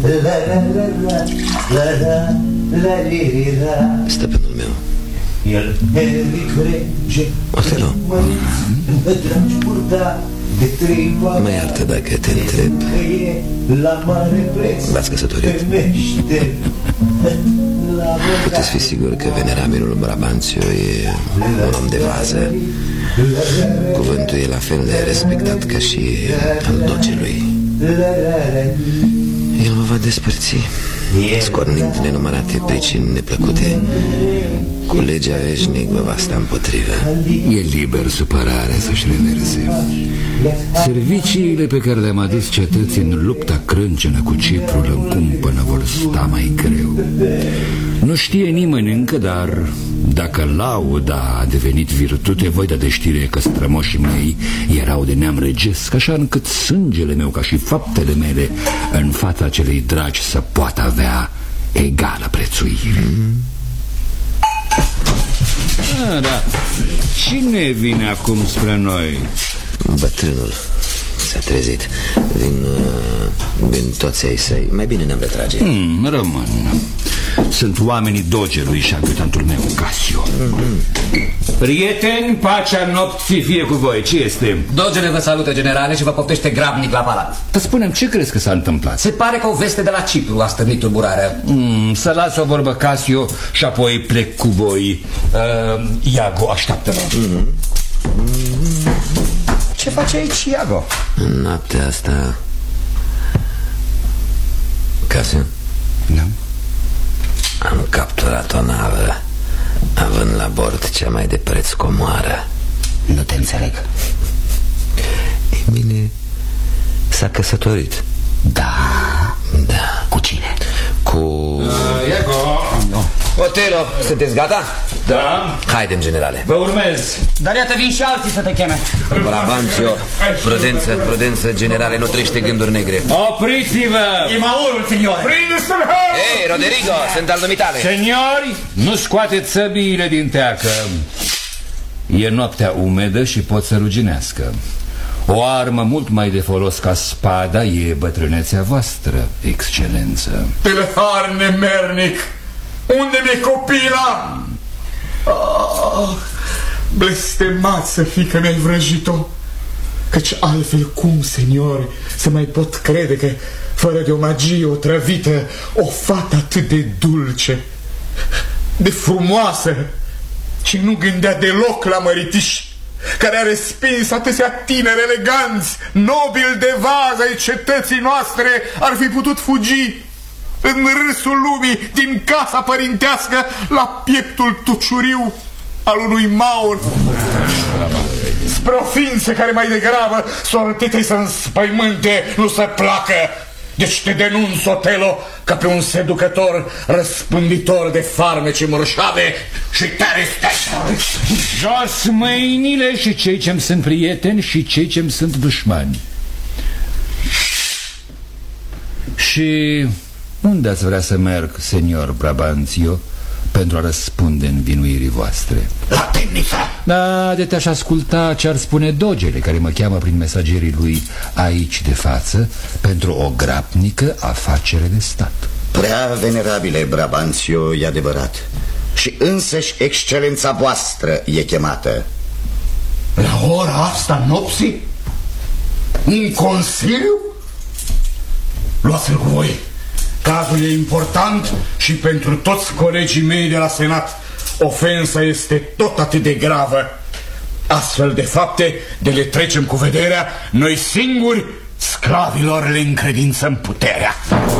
Stăpânul meu, Otelo, mă iartă dacă te întreb, v-ați căsătorit? Puteți fi sigur că venerabilul Brabanțiu e un om de vază. Cuvântul e la fel de respectat ca și al dogelui. El mă va despărți, scornind nenumărate pricini neplăcute. Cu legea veșnic vă va sta împotrivă. E liber supărarea să-și reverse. Serviciile pe care le-am adus cetății în lupta crâncenă cu Ciprul în cumpănă vor sta mai greu. Nu știe nimeni încă, dar dacă lauda a devenit virtute, voi da de știre că strămoșii mei erau de neam regesc, așa încât sângele meu ca și faptele mele în fața acelei dragi să poată avea egală prețuire. Da. Cine vine acum spre noi? Bătrânul s-a trezit. Vin toți ai săi. Mai bine ne-am retrage. Rămân. Sunt oamenii dogelui și adjutantul meu, Casio. Prieteni, pacea nopții fie cu voi. Ce este? Dogele vă salută, generale, și vă poftește grabnic la palat. Să spunem, ce crezi că s-a întâmplat? Se pare că o veste de la Cipru a stârnit tulburarea. Să las o vorbă, Casio, și apoi plec cu voi. Iago, așteaptă-mă. Ce face aici, Iago? În noaptea asta, Casio, da? Am capturat o navă având la bord cea mai de preț comoară. Nu te înțeleg. E bine, s-a căsătorit. Da. Cu cine? Cu... Iago. Otelo, sunteți gata? Da. Haidem, generale. Vă urmez. Dar iată vin și alții să te cheme. Brabanțiu, prudență, generale, nu trește gânduri negre. Opriți-vă! E maurul, signore. Ei, Roderigo, sunt al dumitale. Seniori, nu scoateți săbiile din teacă. E noaptea umedă și pot să ruginească. O armă mult mai de folos ca spada e bătrânețea voastră, excelență. Telehar nemernic, unde mi-e copila? Blestemat să fii că mi-ai vrăjit-o. Căci altfel cum, seniori, să mai pot crede că fără de o magie otrăvită, o fată atât de dulce, de frumoasă, și nu gândea deloc la măritiș, care a respins atâția tineri eleganți, nobili de vază ai cetății noastre, ar fi putut fugi în râsul lumii din casa părintească la pieptul tuciuriu al unui maur, spre o ființă care mai degrabă sortitei să înspăimânte, nu să placă. Deci te denunț, Otelo, ca pe un seducător răspânditor de farmece mărșave și te arestez. Jos mâinile, și cei ce-mi sunt prieteni și cei ce-mi sunt dușmani. Și unde ați vrea să merg, senior Brabanțiu, pentru a răspunde învinuirii voastre? La temniță! Da, de te-aș asculta ce ar spune dogele, care mă cheamă prin mesagerii lui aici de față pentru o grabnică afacere de stat. Prea venerabile Brabanțiu, e adevărat. Și însăși excelența voastră e chemată. La ora asta nopții? Un consiliu? Luați-l cu voi. Cazul e important și pentru toți colegii mei de la Senat ofensa este tot atât de gravă. Astfel de fapte de le trecem cu vederea, noi singuri sclavilor le încredințăm puterea.